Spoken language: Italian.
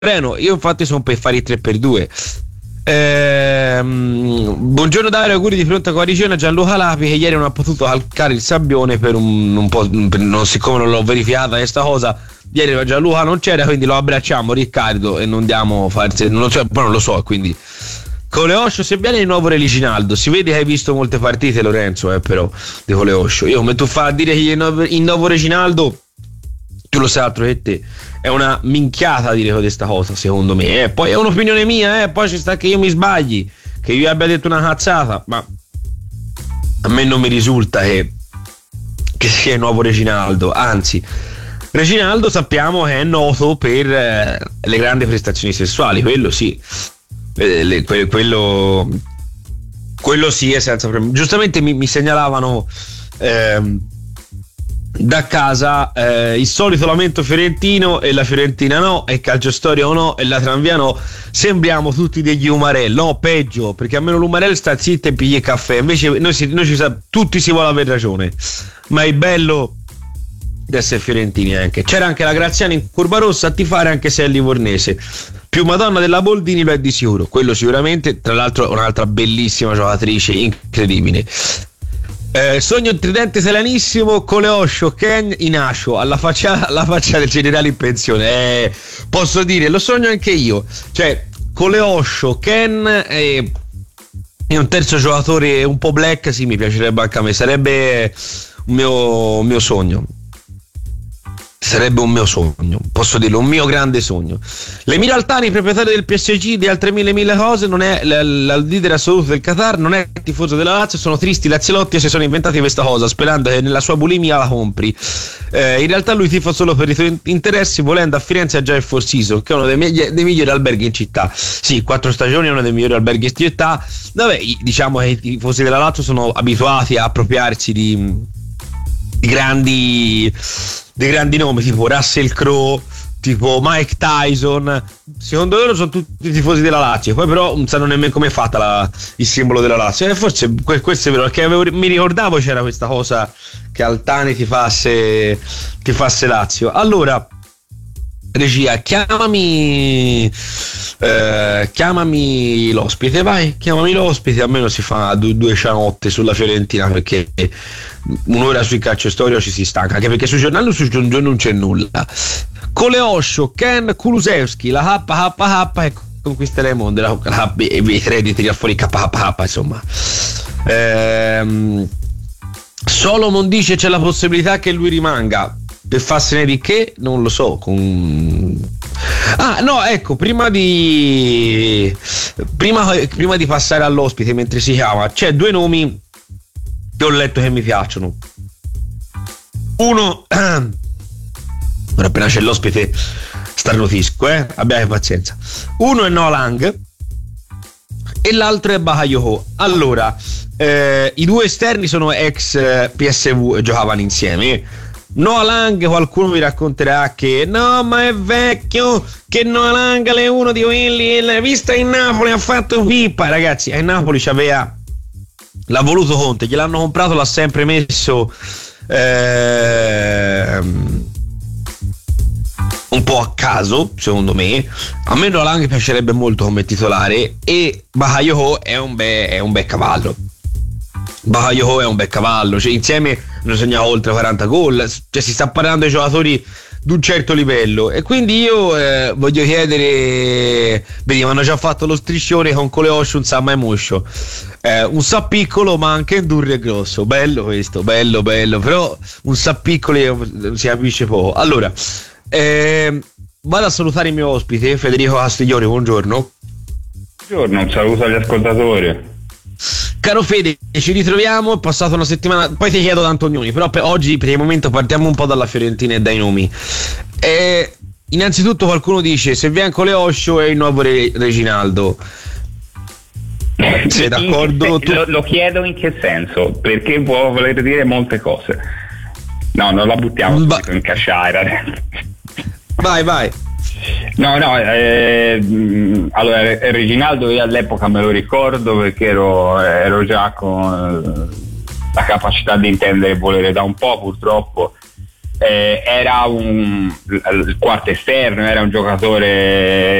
Reno, io infatti sono per fare i 3x2. Buongiorno Dario, auguri di pronta guarigione a Gianluca Lapi, che ieri non ha potuto calcare il sabbione per un po', siccome non l'ho verificata questa cosa. Ieri Gianluca non c'era, quindi lo abbracciamo Riccardo e non diamo farsi, non lo so, quindi Coleoscio, se viene il nuovo Reginaldo, si vede che hai visto molte partite, Lorenzo, però di Coleoscio, io come tu fai a dire che il nuovo Reginaldo, tu lo sai altro che te, è una minchiata dire questa cosa, secondo me, poi è un'opinione mia, poi ci sta che io mi sbagli, che io abbia detto una cazzata, ma a me non mi risulta che sia il nuovo Reginaldo, anzi Reginaldo sappiamo che è noto per le grandi prestazioni sessuali, quello sì, quello sì è senza problemi. Giustamente mi segnalavano da casa il solito lamento fiorentino e la Fiorentina no, e Calciostoria o no, e la Tranvia no, sembriamo tutti degli Umarell, no, peggio, perché almeno l'Umarell sta zitto e piglia il caffè, invece tutti si vuole avere ragione, ma è bello di essere fiorentini anche. C'era anche la Graziani in curva rossa a tifare, anche se è livornese, più Madonna della Boldini lo è di sicuro, quello sicuramente, tra l'altro un'altra bellissima giocatrice, incredibile. Sogno tridente selanissimo, Coleoscio, Ken, Inascio alla faccia del generale in pensione, posso dire, lo sogno anche io, cioè Coleoscio, Ken e un terzo giocatore un po' black, sì, mi piacerebbe anche a me, sarebbe un mio sogno. Sarebbe un mio sogno, posso dirlo, un mio grande sogno. L'Emilio Altani, proprietario del PSG, di altre mille cose, non è la leader assoluto del Qatar, non è tifoso della Lazio, sono tristi Lazielotti e si sono inventati questa cosa sperando che nella sua bulimia la compri. In realtà lui tifa solo per i suoi interessi, volendo a Firenze a già il Four Seasons, che è uno dei migliori alberghi in città. Sì, 4 stagioni è uno dei migliori alberghi in città. Vabbè, diciamo che i tifosi della Lazio sono abituati a appropriarsi di grandi nomi tipo Russell Crowe, tipo Mike Tyson. Secondo loro sono tutti tifosi della Lazio, poi però non sanno nemmeno come è fatta il simbolo della Lazio, e forse questo è vero, perché mi ricordavo c'era questa cosa che Altani ti fasse Lazio. Allora regia, chiamami l'ospite, vai, chiamami l'ospite, almeno si fa due cianotte sulla Fiorentina, perché un'ora sui calciostoria ci si stanca, anche perché sui giornali su giorno non c'è nulla. Coleoscio, Ken, Kulusevski, la KKK e conquista le monde, la B3 di tirare fuori KKK, insomma. Solomon dice c'è la possibilità che lui rimanga. Per farsene di che non lo so. No, ecco, prima di passare all'ospite, mentre si chiama, c'è 2 nomi che ho letto che mi piacciono. Uno, ora appena c'è l'ospite starnutisco, abbiate pazienza. Uno è Noah Lang e l'altro è Bakayoko. Allora, i 2 esterni sono ex PSV e giocavano insieme. Noah Lang, qualcuno mi racconterà che no, ma è vecchio, che Noah Lang è uno di quelli, l'hai vista in Napoli, ha fatto pippa. Ragazzi, a Napoli l'ha voluto Conte, gliel'hanno comprato, l'ha sempre messo un po' a caso, secondo me. A me Noah Lang piacerebbe molto come titolare, e Bakayoko è un bel cavallo. Bakayoko è un bel cavallo, cioè insieme hanno segnato oltre 40 gol, cioè si sta parlando di giocatori di un certo livello, e quindi io voglio chiedere, vedi, mi hanno già fatto lo striscione con Coleoscio, un sa mai muscio, un sa piccolo ma anche duro e grosso, bello questo, bello, però un sa piccolo si capisce poco. Allora vado a salutare il mio ospite Federico Castiglione, buongiorno. Buongiorno, un saluto agli ascoltatori. Caro Fede, ci ritroviamo, è passata una settimana, poi ti chiedo tanto ognuno, però oggi per il momento partiamo un po' dalla Fiorentina e dai nomi. Innanzitutto qualcuno dice se viene Coleoscio è il nuovo Reginaldo. Sei d'accordo? Lo chiedo in che senso, perché può voler dire molte cose. No, non la buttiamo subito in casciaira. Vai. No, allora Reginaldo io all'epoca me lo ricordo, perché ero già con la capacità di intendere e volere da un po', purtroppo era il quarto esterno, era un giocatore